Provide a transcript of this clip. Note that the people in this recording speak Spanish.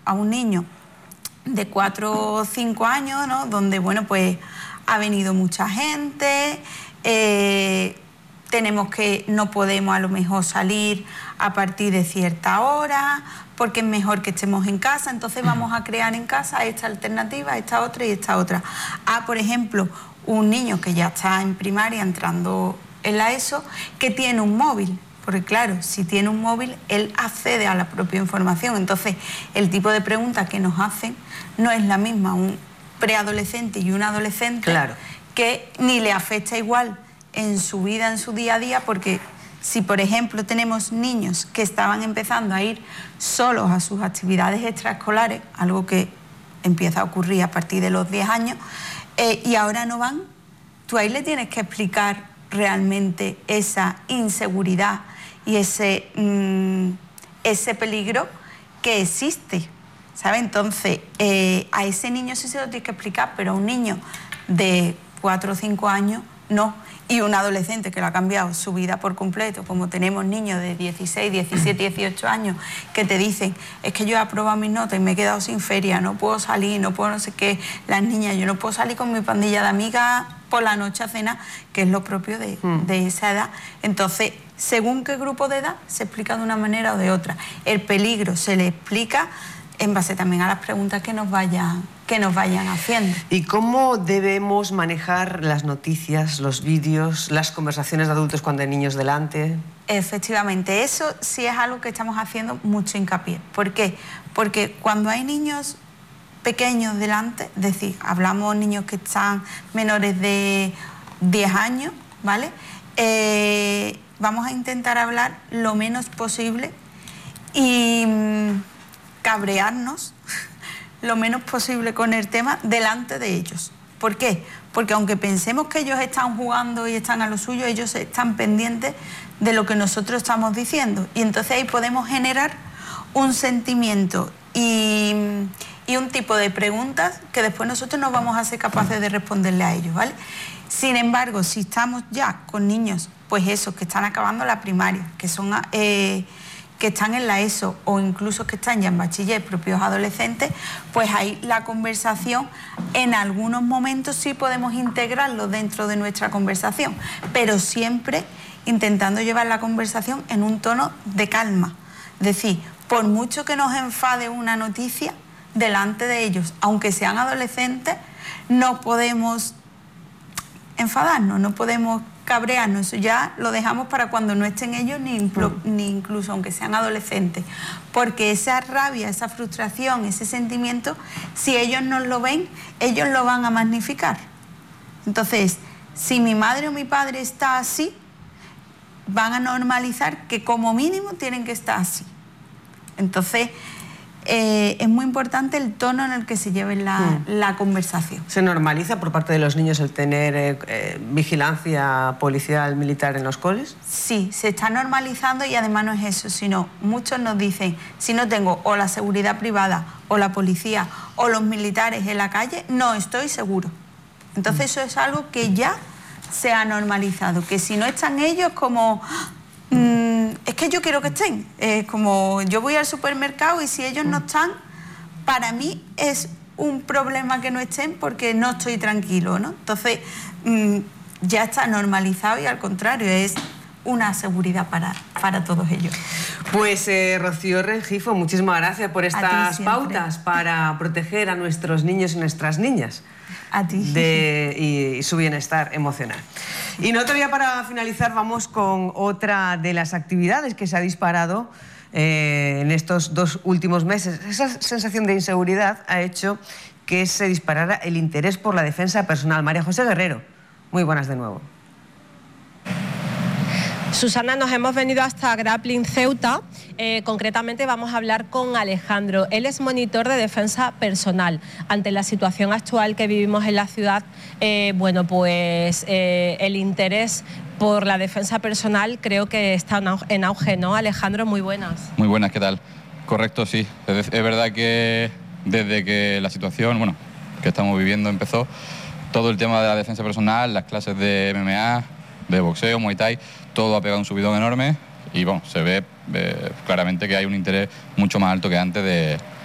a un niño de 4 o 5 años, ¿no? Donde, bueno, pues ha venido mucha gente, no podemos a lo mejor salir a partir de cierta hora, porque es mejor que estemos en casa, entonces vamos a crear en casa esta alternativa, esta otra y esta otra. Por ejemplo, un niño que ya está en primaria entrando en la ESO, que tiene un móvil. Porque claro, si tiene un móvil, él accede a la propia información. Entonces, el tipo de pregunta que nos hacen no es la misma un preadolescente y un adolescente, claro, que ni le afecta igual en su vida, en su día a día, porque si, por ejemplo, tenemos niños que estaban empezando a ir solos a sus actividades extraescolares, algo que empieza a ocurrir a partir de los 10 años, y ahora no van, tú ahí le tienes que explicar realmente esa inseguridad y ese peligro que existe, ¿sabes? Entonces, a ese niño sí se lo tienes que explicar, pero a un niño de 4 o 5 años no. Y un adolescente que le ha cambiado su vida por completo, como tenemos niños de 16, 17, 18 años que te dicen, es que yo he aprobado mis notas y me he quedado sin feria, no puedo salir, no puedo no sé qué, las niñas, yo no puedo salir con mi pandilla de amigas por la noche a cenar, que es lo propio de esa edad. Entonces, según qué grupo de edad, se explica de una manera o de otra. El peligro se le explica en base también a las preguntas que nos vayan haciendo. ¿Y cómo debemos manejar las noticias, los vídeos, las conversaciones de adultos cuando hay niños delante? Efectivamente, eso sí es algo que estamos haciendo mucho hincapié. ¿Por qué? Porque cuando hay niños pequeños delante, es decir, hablamos de niños que están menores de 10 años, ¿vale? Vamos a intentar hablar lo menos posible y cabrearnos lo menos posible con el tema delante de ellos. ¿Por qué? Porque aunque pensemos que ellos están jugando y están a lo suyo, ellos están pendientes de lo que nosotros estamos diciendo. Y entonces ahí podemos generar un sentimiento y un tipo de preguntas que después nosotros no vamos a ser capaces de responderle a ellos, ¿vale? Sin embargo, si estamos ya con niños, pues esos que están acabando la primaria, que son que están en la ESO o incluso que están ya en bachiller, propios adolescentes, pues ahí la conversación en algunos momentos sí podemos integrarlo dentro de nuestra conversación, pero siempre intentando llevar la conversación en un tono de calma. Es decir, por mucho que nos enfade una noticia, delante de ellos, aunque sean adolescentes, no podemos enfadarnos, no podemos cabrearnos, eso ya lo dejamos para cuando no estén ellos ni incluso aunque sean adolescentes, porque esa rabia, esa frustración, ese sentimiento, si ellos no lo ven, ellos lo van a magnificar. Entonces, si mi madre o mi padre está así, van a normalizar que como mínimo tienen que estar así. Entonces, es muy importante el tono en el que se lleve la conversación. ¿Se normaliza por parte de los niños el tener vigilancia policial, militar en los coles? Sí, se está normalizando y además no es eso, sino muchos nos dicen, si no tengo o la seguridad privada o la policía o los militares en la calle, no estoy seguro. Entonces eso es algo que ya se ha normalizado, que si no están ellos como... es que yo quiero que estén, como yo voy al supermercado y si ellos no están, para mí es un problema que no estén porque no estoy tranquilo, ¿no? Entonces ya está normalizado y al contrario es una seguridad para todos ellos. Pues Rocío Rengifo, muchísimas gracias por estas pautas para proteger a nuestros niños y nuestras niñas. A ti. Y su bienestar emocional. Y no todavía para finalizar vamos con otra de las actividades que se ha disparado en estos 2 últimos meses. Esa sensación de inseguridad ha hecho que se disparara el interés por la defensa personal. María José Guerrero, muy buenas de nuevo. Susana, nos hemos venido hasta Grappling Ceuta. Concretamente vamos a hablar con Alejandro. Él es monitor de defensa personal. Ante la situación actual que vivimos en la ciudad, bueno, pues el interés por la defensa personal creo que está en auge, ¿no? Alejandro, muy buenas. Muy buenas, ¿qué tal? Correcto, sí. Es verdad que desde que la situación, bueno, que estamos viviendo empezó, todo el tema de la defensa personal, las clases de MMA, de boxeo, Muay Thai, todo ha pegado un subidón enorme y bueno, se ve claramente que hay un interés mucho más alto que antes